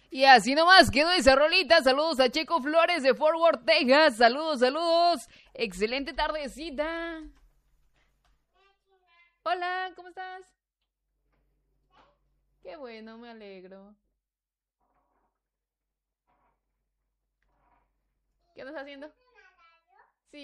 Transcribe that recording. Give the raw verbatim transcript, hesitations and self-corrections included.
Y así nomás quedó esa rolita. Saludos a Checo Flores de Fort Worth, Texas. Saludos, saludos. Excelente tardecita. Hola, ¿cómo estás? Qué bueno, me alegro. ¿Qué andas haciendo?